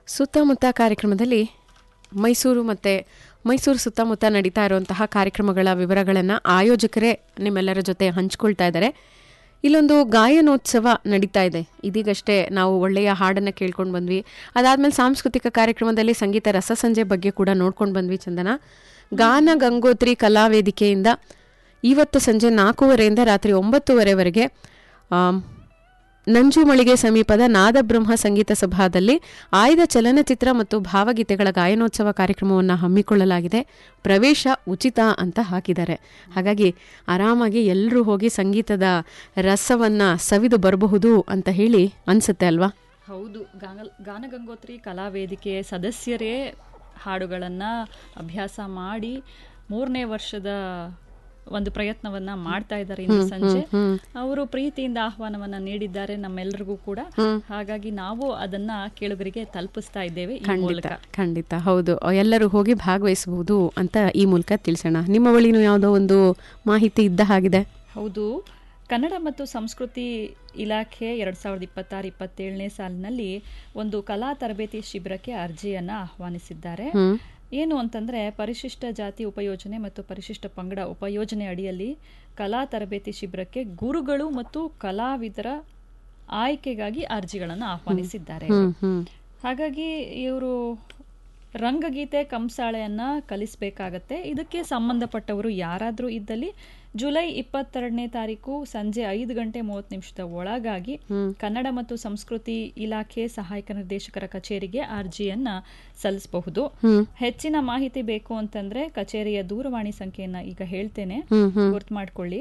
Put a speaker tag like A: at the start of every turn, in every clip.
A: ಸುತ್ತಮುತ್ತ ಕಾರ್ಯಕ್ರಮದಲ್ಲಿ ಮೈಸೂರು ಮತ್ತು ಮೈಸೂರು ಸುತ್ತಮುತ್ತ ನಡೀತಾ ಇರುವಂತಹ ಕಾರ್ಯಕ್ರಮಗಳ ವಿವರಗಳನ್ನು ಆಯೋಜಕರೇ ನಿಮ್ಮೆಲ್ಲರ ಜೊತೆ ಹಂಚ್ಕೊಳ್ತಾ ಇದ್ದಾರೆ. ಇಲ್ಲೊಂದು ಗಾಯನೋತ್ಸವ ನಡೀತಾ ಇದೆ. ಇದೀಗಷ್ಟೇ ನಾವು ಒಳ್ಳೆಯ ಹಾಡನ್ನು ಕೇಳ್ಕೊಂಡು ಬಂದ್ವಿ. ಅದಾದಮೇಲೆ ಸಾಂಸ್ಕೃತಿಕ ಕಾರ್ಯಕ್ರಮದಲ್ಲಿ ಸಂಗೀತ ರಸಸಂಜೆ ಬಗ್ಗೆ ಕೂಡ ನೋಡ್ಕೊಂಡು ಬಂದ್ವಿ. ಚಂದನ, ಗಾನ ಗಂಗೋತ್ರಿ ಕಲಾವೇದಿಕೆಯಿಂದ ಇವತ್ತು ಸಂಜೆ 4:15 ರಾತ್ರಿ 9:00ವರೆಗೆ ನಂಜುಮಳಿಗೆ ಸಮೀಪದ ನಾದಬ್ರಹ್ಮ ಸಂಗೀತ ಸಭಾದಲ್ಲಿ ಆಯ್ದ ಚಲನಚಿತ್ರ ಮತ್ತು ಭಾವಗೀತೆಗಳ ಗಾಯನೋತ್ಸವ ಕಾರ್ಯಕ್ರಮವನ್ನು ಹಮ್ಮಿಕೊಳ್ಳಲಾಗಿದೆ. ಪ್ರವೇಶ ಉಚಿತ ಅಂತ ಹಾಕಿದ್ದಾರೆ. ಹಾಗಾಗಿ ಆರಾಮಾಗಿ ಎಲ್ಲರೂ ಹೋಗಿ ಸಂಗೀತದ ರಸವನ್ನು ಸವಿದು ಬರಬಹುದು ಅಂತ ಹೇಳಿ ಅನ್ಸುತ್ತೆ ಅಲ್ವಾ?
B: ಹೌದು, ಗಾನಗಂಗೋತ್ರಿ ಕಲಾವೇದಿಕೆ ಸದಸ್ಯರೇ ಹಾಡುಗಳನ್ನು ಅಭ್ಯಾಸ ಮಾಡಿ 3ನೇ ವರ್ಷದ ಒಂದು ಪ್ರಯತ್ನವನ್ನ ಮಾಡ್ತಾ ಇದ್ದಾರೆ. ಇಂದು ಸಂಜೆ ಅವರು ಪ್ರೀತಿಯಿಂದ ಆಹ್ವಾನವನ್ನ ನೀಡಿದ್ದಾರೆ ನಮ್ಮೆಲ್ಲರಿಗೂ ಕೂಡ. ಹಾಗಾಗಿ ನಾವು ಅದನ್ನ ಕೇಳುಗರಿಗೆ ತಲುಪಿಸ್ತಾ ಇದ್ದೇವೆ ಈ ಮೂಲಕ.
A: ಖಂಡಿತ ಹೌದು, ಎಲ್ಲರೂ ಹೋಗಿ ಭಾಗವಹಿಸಬಹುದು ಅಂತ ಈ ಮೂಲಕ ತಿಳಿಸೋಣ. ನಿಮ್ಮ ಬಳಿನೂ ಯಾವುದೋ ಒಂದು ಮಾಹಿತಿ ಇದ್ದ ಹಾಗಿದೆ.
B: ಹೌದು, ಕನ್ನಡ ಮತ್ತು ಸಂಸ್ಕೃತಿ ಇಲಾಖೆ 2026-27ನೇ ಸಾಲಿನಲ್ಲಿ ಒಂದು ಕಲಾ ತರಬೇತಿ ಶಿಬಿರಕ್ಕೆ ಅರ್ಜಿಯನ್ನ ಆಹ್ವಾನಿಸಿದ್ದಾರೆ. ಏನು ಅಂತಂದ್ರೆ, ಪರಿಶಿಷ್ಟ ಜಾತಿ ಉಪಯೋಜನೆ ಮತ್ತು ಪರಿಶಿಷ್ಟ ಪಂಗಡ ಉಪಯೋಜನೆ ಅಡಿಯಲ್ಲಿ ಕಲಾ ತರಬೇತಿ ಶಿಬಿರಕ್ಕೆ ಗುರುಗಳು ಮತ್ತು ಕಲಾವಿದರ ಆಯ್ಕೆಗಾಗಿ ಅರ್ಜಿಗಳನ್ನು ಆಹ್ವಾನಿಸಿದ್ದಾರೆ. ಹಾಗಾಗಿ ಇವರು ರಂಗಗೀತೆ ಕಂಸಾಳೆಯನ್ನ ಕಲಿಸಬೇಕಾಗತ್ತೆ. ಇದಕ್ಕೆ ಸಂಬಂಧಪಟ್ಟವರು ಯಾರಾದರೂ ಇದ್ದಲ್ಲಿ ಜುಲೈ 22ನೇ ತಾರೀಕು ಸಂಜೆ 5:30 ಒಳಗಾಗಿ ಕನ್ನಡ ಮತ್ತು ಸಂಸ್ಕೃತಿ ಇಲಾಖೆ ಸಹಾಯಕ ನಿರ್ದೇಶಕರ ಕಚೇರಿಗೆ ಅರ್ಜಿಯನ್ನ ಸಲ್ಲಿಸಬಹುದು. ಹೆಚ್ಚಿನ ಮಾಹಿತಿ ಬೇಕು ಅಂತಂದ್ರೆ ಕಚೇರಿಯ ದೂರವಾಣಿ ಸಂಖ್ಯೆಯನ್ನ ಈಗ ಹೇಳ್ತೇನೆ, ಗುರ್ತು ಮಾಡ್ಕೊಳ್ಳಿ.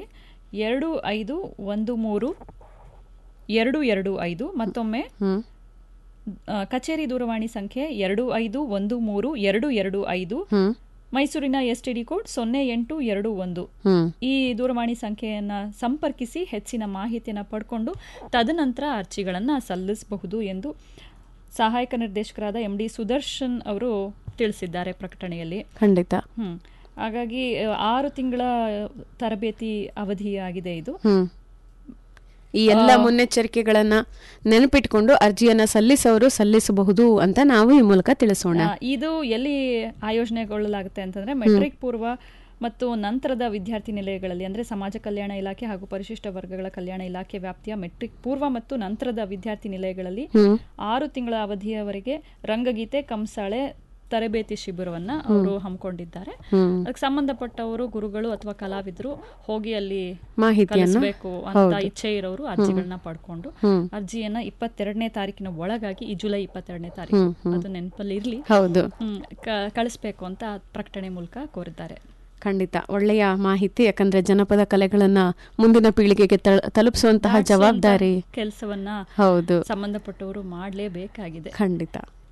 B: 2513-225. ಮತ್ತೊಮ್ಮೆ ಕಚೇರಿ ದೂರವಾಣಿ ಸಂಖ್ಯೆ 2513-225. ಮೈಸೂರಿನ STD ಕೋಡ್ 0821. ಈ ದೂರವಾಣಿ ಸಂಖ್ಯೆಯನ್ನ ಸಂಪರ್ಕಿಸಿ ಹೆಚ್ಚಿನ ಮಾಹಿತಿಯನ್ನು ಪಡ್ಕೊಂಡು ತದನಂತರ ಅರ್ಜಿಗಳನ್ನ ಸಲ್ಲಿಸಬಹುದು ಎಂದು ಸಹಾಯಕ ನಿರ್ದೇಶಕರಾದ MD ಸುದರ್ಶನ್ ಅವರು ತಿಳಿಸಿದ್ದಾರೆ ಪ್ರಕಟಣೆಯಲ್ಲಿ.
A: ಖಂಡಿತ.
B: ಹಾಗಾಗಿ 6 ತಿಂಗಳ ತರಬೇತಿ ಅವಧಿಯಾಗಿದೆ ಇದು.
A: ಈ ಎಲ್ಲ ಮುನ್ನೆಚ್ಚರಿಕೆಗಳನ್ನ ನೆನಪಿಟ್ಕೊಂಡು ಅರ್ಜಿಯನ್ನ ಸಲ್ಲಿಸಬಹುದು ಅಂತ ನಾವು ಈ ಮೂಲಕ ತಿಳಿಸೋಣ.
B: ಇದು ಎಲ್ಲಿ ಆಯೋಜನೆಗೊಳ್ಳಲಾಗುತ್ತೆ ಅಂತಂದ್ರೆ, ಮೆಟ್ರಿಕ್ ಪೂರ್ವ ಮತ್ತು ನಂತರದ ವಿದ್ಯಾರ್ಥಿ ನಿಲಯಗಳಲ್ಲಿ, ಅಂದ್ರೆ ಸಮಾಜ ಕಲ್ಯಾಣ ಇಲಾಖೆ ಹಾಗೂ ಪರಿಶಿಷ್ಟ ವರ್ಗಗಳ ಕಲ್ಯಾಣ ಇಲಾಖೆ ವ್ಯಾಪ್ತಿಯ ಮೆಟ್ರಿಕ್ ಪೂರ್ವ ಮತ್ತು ನಂತರದ ವಿದ್ಯಾರ್ಥಿ ನಿಲಯಗಳಲ್ಲಿ 6 ತಿಂಗಳ ಅವಧಿಯವರೆಗೆ ರಂಗಗೀತೆ ಕಂಸಾಳೆ ತರಬೇತಿ ಶಿಬಿರವನ್ನ ಅವರು ಹಮ್ಮಿಕೊಂಡಿದ್ದಾರೆ. ಅದಕ್ಕೆ ಸಂಬಂಧಪಟ್ಟವರು ಗುರುಗಳು ಅಥವಾ ಕಲಾವಿದರು ಹೋಗಿ ಅಲ್ಲಿ ಕಲಿಸಬೇಕು ಅಂತ ಇಚ್ಛೆ ಇರೋರು ಅರ್ಜಿಗಳನ್ನ ಪಡ್ಕೊಂಡು ಅರ್ಜಿಯನ್ನ 22ನೇ ತಾರೀಕಿನ ಒಳಗಾಗಿ, ಈ ಜುಲೈ 22ನೇ ತಾರೀಕು ಅದು ನೆನಪಲ್ಲಿ ಇರ್ಲಿ, ಕಳಿಸ್ಬೇಕು ಅಂತ ಪ್ರಕಟಣೆ ಮೂಲಕ ಕೋರಿದ್ದಾರೆ.
A: ಖಂಡಿತ ಒಳ್ಳೆಯ ಮಾಹಿತಿ. ಯಾಕಂದ್ರೆ ಜನಪದ ಕಲೆಗಳನ್ನ ಮುಂದಿನ ಪೀಳಿಗೆಗೆ ತಲುಪಿಸುವಂತಹ ಜವಾಬ್ದಾರಿ
B: ಕೆಲಸವನ್ನ
A: ಹೌದು
B: ಸಂಬಂಧಪಟ್ಟವರು ಮಾಡಲೇಬೇಕಾಗಿದೆ.
A: ಖಂಡಿತ.